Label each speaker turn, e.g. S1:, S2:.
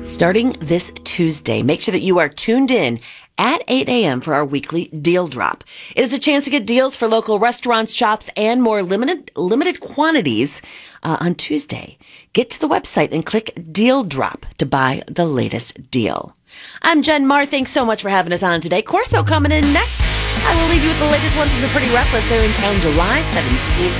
S1: Starting this Tuesday, make sure that you are tuned in at 8 a.m. for our weekly deal drop. It is a chance to get deals for local restaurants, shops, and more limited quantities on Tuesday. Get to the website and click Deal Drop to buy the latest deal. I'm Jen Marr. Thanks so much for having us on today. Corso coming in next. I will leave you with the latest one from the Pretty Reckless. They're in town July 17th